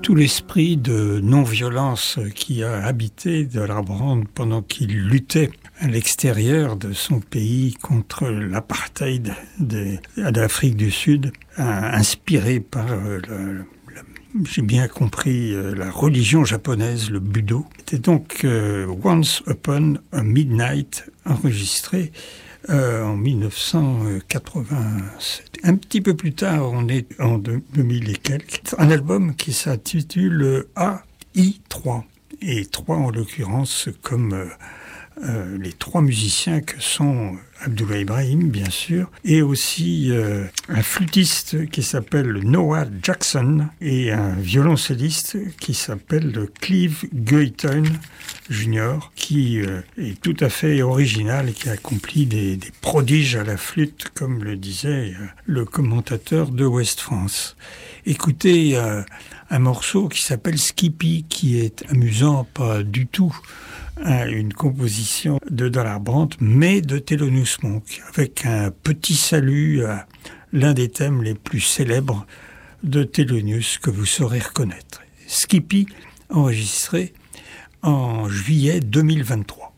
tout l'esprit de non-violence qui a habité Dollarbrand pendant qu'il luttait à l'extérieur de son pays contre l'apartheid de l'Afrique du Sud, inspiré par j'ai bien compris, la religion japonaise, le Budo. C'était donc Once Upon a Midnight, enregistré en 1987. Un petit peu plus tard, on est en 2000 et quelques, un album qui s'intitule AI3. Et 3 en l'occurrence comme les 3 musiciens que sont Abdoulaye Ibrahim, bien sûr, et aussi un flûtiste qui s'appelle Noah Jackson et un violoncelliste qui s'appelle Clive Guyton Jr., qui est tout à fait original et qui accomplit des prodiges à la flûte, comme le disait le commentateur de Ouest France. Écoutez un morceau qui s'appelle Skippy, qui est amusant, pas du tout, une composition de Dollarbrand, mais de Thelonious Monk, avec un petit salut à l'un des thèmes les plus célèbres de Thelonious que vous saurez reconnaître. Skippy, enregistré en juillet 2023.